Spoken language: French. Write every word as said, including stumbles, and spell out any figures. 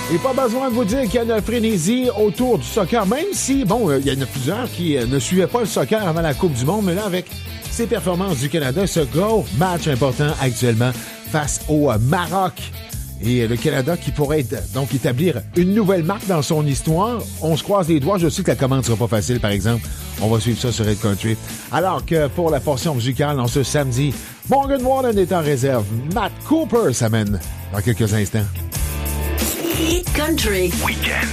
Et pas besoin de vous dire qu'il y a une frénésie autour du soccer, même si, bon, il y en a plusieurs qui ne suivaient pas le soccer avant la Coupe du Monde, mais là, avec ces performances du Canada, ce gros match important actuellement face au Maroc. Et le Canada qui pourrait donc établir une nouvelle marque dans son histoire. On se croise les doigts. Je sais que la commande sera pas facile, par exemple. On va suivre ça sur Red Country. Alors que pour la portion musicale, en ce samedi, Morgan Wallen est en réserve. Matt Cooper s'amène dans quelques instants. Hit Country Weekend.